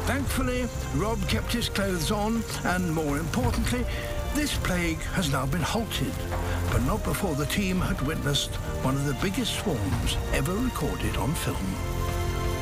Thankfully, Rob kept his clothes on, and more importantly, this plague has now been halted, but not before the team had witnessed one of the biggest swarms ever recorded on film.